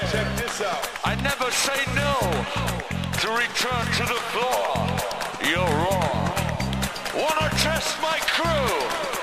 Check this out. I never say no to return to the floor. You're wrong. Wanna test my crew?